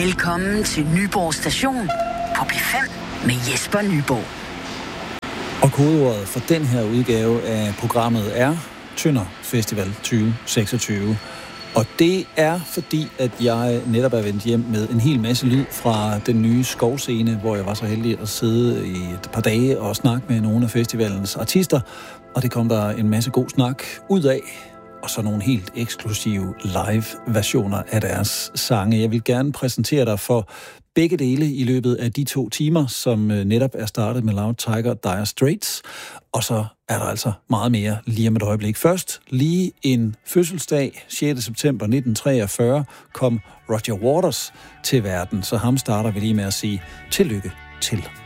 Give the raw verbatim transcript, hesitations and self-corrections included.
Velkommen til Nyborg Station på P fem med Jesper Nyborg. Og kodeordet for den her udgave af programmet er Tønder Festival tyve seksogtyve. Og det er fordi, at jeg netop er vendt hjem med en hel masse lyd fra den nye skovscene, hvor jeg var så heldig at sidde i et par dage og snakke med nogle af festivalens artister. Og det kom der en masse god snak ud af. Og så nogle helt eksklusive live-versioner af deres sange. Jeg vil gerne præsentere dig for begge dele i løbet af de to timer, som netop er startet med Loud Tiger og Dire Straits. Og så er der altså meget mere lige om et øjeblik. Først lige en fødselsdag, sjette september nitten treogfyrre, kom Roger Waters til verden. Så ham starter vi lige med at sige tillykke til.